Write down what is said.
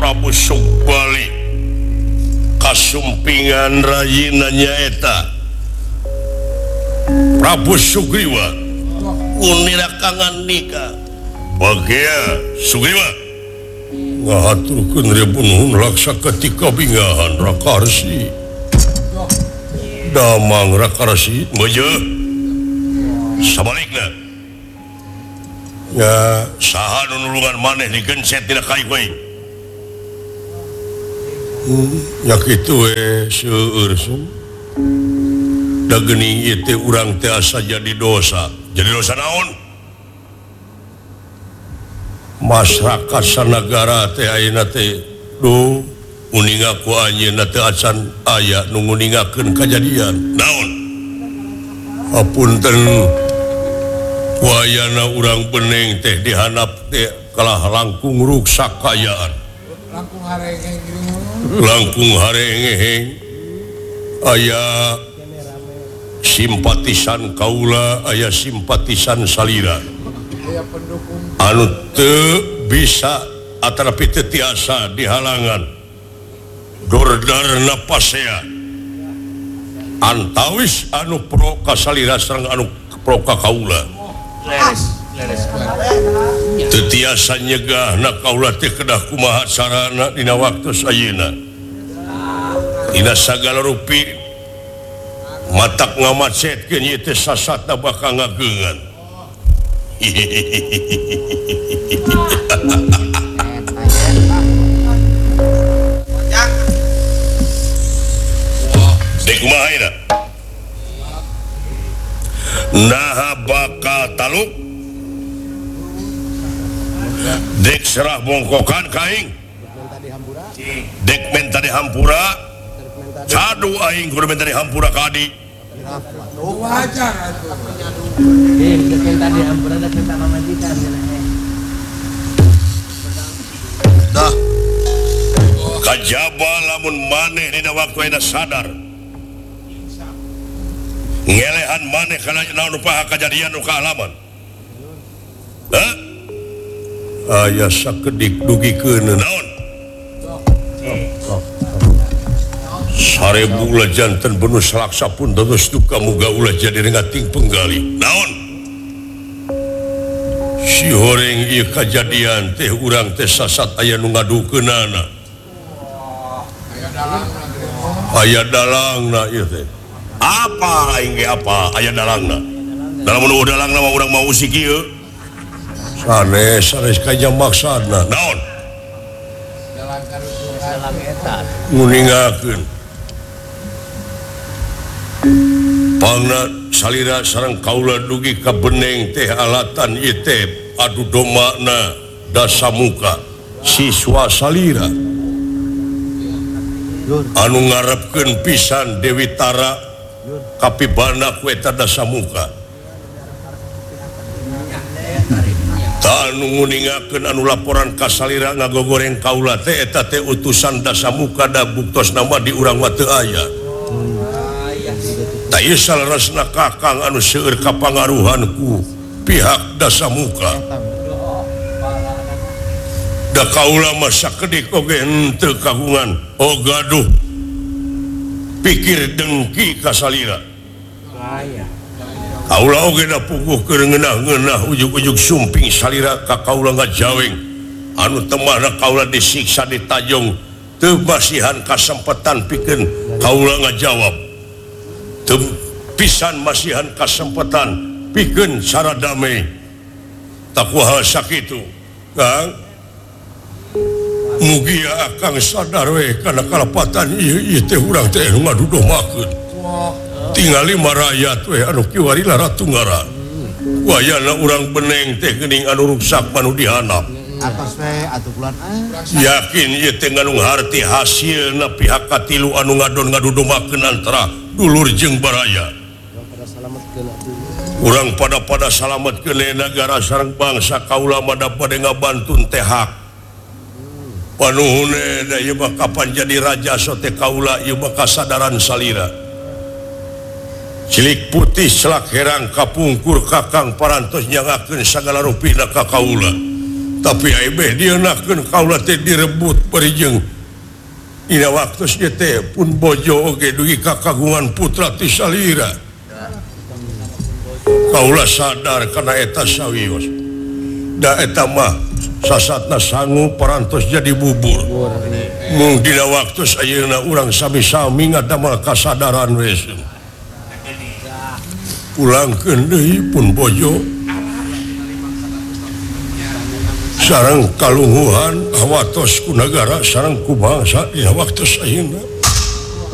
Prabu Sugbali kasumpingan rayina nyaeta Prabu Sugriwa unirakangan nikah bagia Sugriwa ngahaturkeun rebunuhun laksa ketika bingahan Rakarsi damang Rakarsi meje sabalikna ya saha nu nulungan maneh digencet tina kai-kai nya kitu we seueur da geuning ieu teh urang teh asa jadi dosa naon masyarakat sanagara teh ayeuna teh duh uninga ku anjeunna teh acan aya nu nguningakeun kajadian naon hapunten wayana urang beneng teh dihanap teh kalah langkung ruksak kayaan langkung harengeheng aya simpatisan kaula aya simpatisan salira anu teu bisa atrapi teu tiasa dihalangan dordarna pasea antawis anu pro ka salira sareng anu pro ka kaula teu tiasa nyegahna kaula teh kedah kumaha carana dina waktu ayeuna dina sagala rupi matak ngamacetkeun ieu teh sasatna bakal ngageungan dek kumaha ayeuna naha bakal taluk dek serah bongkokan kaing dek menta di hampura cadu aing kudu menta di hampura ka adi wajar atuh dek menta di hampura dek menta mamajikan dah kajaba lamun maneh dina waktu ayeuna sadar ngelehan maneh kana naon upaha kajadian nu kaalaman aya sakedik dugikeun naon sarebu ulah janten benuh salaksa pun terus duka muga ulah jadi rengating penggali naon si horeng ieu kajadian teh urang teh sasat aya nu ngadukeunana aya dalangna ieu teh apa aing ge apa aya dalangna dalam nu dalangna mah urang mau usik ieu sanes kaya maksudna naon nguningakeun pangna salira sareng kaula dugi ka beneng teh alatan ieu teh adu domana Dasamuka siswa salira anu ngarepkeun pisan Dewi Tara kapibana ku eta Dasamuka anu nguningakeun anu laporan ka salira ngagogoreng kaula teh eta teh utusan Dasamuka da buktosna mah di urang mah teu aya ta ieu salerasna kakang anu seueur kapangaruhan ku pihak Dasamuka da kaula mah sakedik oge henteu kagungan gaduh pikir dengki ka salira kaula oge da puguh keur ngeunah-ngeunah ujug-ujug sumping salira ka kaula ngajaweng anu temahna kaula disiksa ditajong teu masihan kasempetan pikeun kaula ngajawab teu pisan masihan kasempetan pikeun cara damai tak kumaha sakitu Kang mugi akang sadar we kana kalepatan ieu teh urang teh ngadudomakeun tingali marayat we anu kiwari laratunggaran wayana urang beneng teh geuning anu ruksak manu dihanap atos we atuh kulan yakin ieu teh ngandung harti hasilna pihak katilu anu ngadon ngadudomakeun antara dulur jeung baraya urang pada salametkeun nagara sareng bangsa kaula mah pada ngabantun teh hak panuhune da ieu mah kapan jadi raja so teh kaula ieu mah kasadaran salira cilik putih selak herang kapungkur kakang parantos nyangakeun sagala rupina ka kaula tapi dia kaulah direbut perijeng ina waktu pun bojo oge dugi kakagungan putra ti salira kaulah sadar karena eta sawios da eta mah sasatna sangu parantos jadi bubur mung dina waktu ayeuna urang sami-sami ngadamel kasadaran wes pulangkeun deui pun bojo sareng kalungguhan awatos ku negara sareng ku bangsa dina waktu ayeuna